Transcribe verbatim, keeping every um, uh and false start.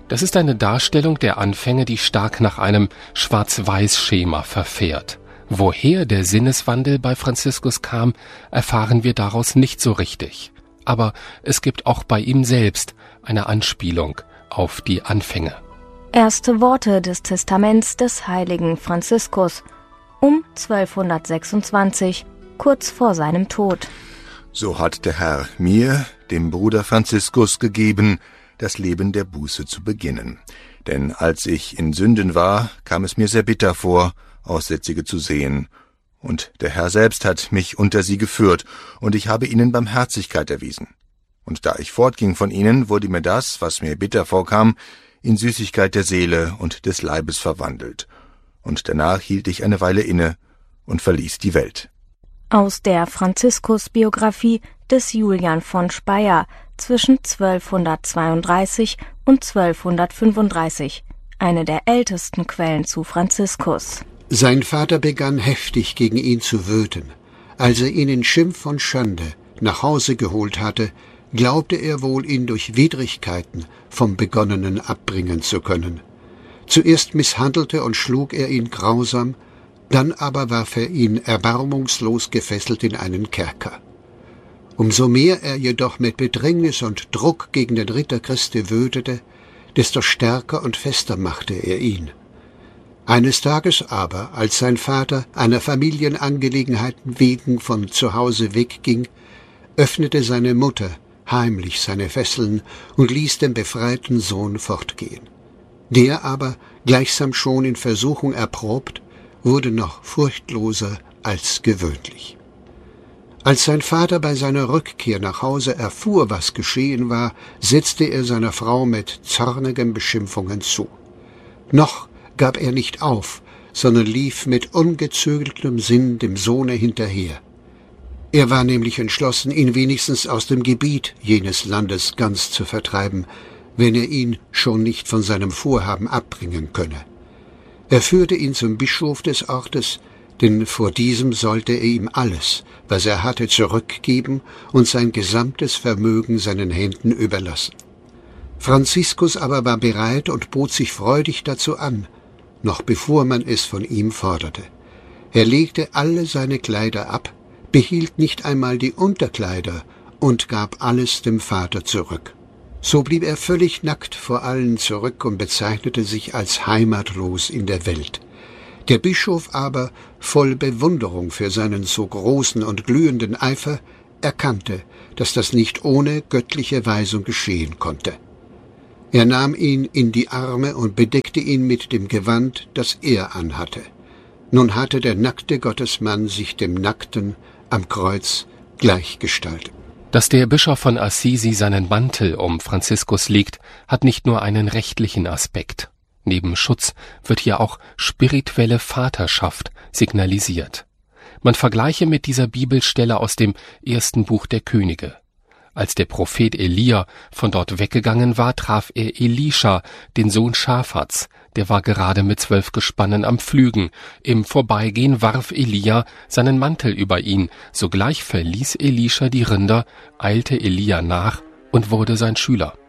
Das ist eine Darstellung der Anfänge, die stark nach einem Schwarz-Weiß-Schema verfährt. Woher der Sinneswandel bei Franziskus kam, erfahren wir daraus nicht so richtig. Aber es gibt auch bei ihm selbst eine Anspielung auf die Anfänge. Erste Worte des Testaments des heiligen Franziskus um zwölfhundertsechsundzwanzig, kurz vor seinem Tod. So hat der Herr mir, dem Bruder Franziskus, gegeben, das Leben der Buße zu beginnen. Denn als ich in Sünden war, kam es mir sehr bitter vor, Aussätzige zu sehen. Und der Herr selbst hat mich unter sie geführt, und ich habe ihnen Barmherzigkeit erwiesen. Und da ich fortging von ihnen, wurde mir das, was mir bitter vorkam, in Süßigkeit der Seele und des Leibes verwandelt. Und danach hielt ich eine Weile inne und verließ die Welt. Aus der Franziskus-Biografie des Julian von Speyer zwischen zwölfhundertzweiunddreißig und zwölfhundertfünfunddreißig, eine der ältesten Quellen zu Franziskus. Sein Vater begann heftig gegen ihn zu wüten. Als er ihn in Schimpf und Schande nach Hause geholt hatte, glaubte er wohl, ihn durch Widrigkeiten vom Begonnenen abbringen zu können. Zuerst misshandelte und schlug er ihn grausam, dann aber warf er ihn erbarmungslos gefesselt in einen Kerker. Umso mehr er jedoch mit Bedrängnis und Druck gegen den Ritter Christi wütete, desto stärker und fester machte er ihn. Eines Tages aber, als sein Vater einer Familienangelegenheiten wegen von zu Hause wegging, öffnete seine Mutter heimlich seine Fesseln und ließ den befreiten Sohn fortgehen. Der aber, gleichsam schon in Versuchung erprobt, wurde noch furchtloser als gewöhnlich. Als sein Vater bei seiner Rückkehr nach Hause erfuhr, was geschehen war, setzte er seiner Frau mit zornigen Beschimpfungen zu. Noch gab er nicht auf, sondern lief mit ungezügeltem Sinn dem Sohne hinterher. Er war nämlich entschlossen, ihn wenigstens aus dem Gebiet jenes Landes ganz zu vertreiben, wenn er ihn schon nicht von seinem Vorhaben abbringen könne. Er führte ihn zum Bischof des Ortes, denn vor diesem sollte er ihm alles, was er hatte, zurückgeben und sein gesamtes Vermögen seinen Händen überlassen. Franziskus aber war bereit und bot sich freudig dazu an, noch bevor man es von ihm forderte. Er legte alle seine Kleider ab, behielt nicht einmal die Unterkleider und gab alles dem Vater zurück. So blieb er völlig nackt vor allen zurück und bezeichnete sich als heimatlos in der Welt. Der Bischof aber, voll Bewunderung für seinen so großen und glühenden Eifer, erkannte, dass das nicht ohne göttliche Weisung geschehen konnte. Er nahm ihn in die Arme und bedeckte ihn mit dem Gewand, das er anhatte. Nun hatte der nackte Gottesmann sich dem Nackten am Kreuz gleichgestaltet. Dass der Bischof von Assisi seinen Mantel um Franziskus legt, hat nicht nur einen rechtlichen Aspekt. Neben Schutz wird hier auch spirituelle Vaterschaft signalisiert. Man vergleiche mit dieser Bibelstelle aus dem ersten Buch der Könige. Als der Prophet Elia von dort weggegangen war, traf er Elisha, den Sohn Schafats. Der war gerade mit zwölf Gespannen am Pflügen. Im Vorbeigehen warf Elia seinen Mantel über ihn. Sogleich verließ Elisha die Rinder, eilte Elia nach und wurde sein Schüler.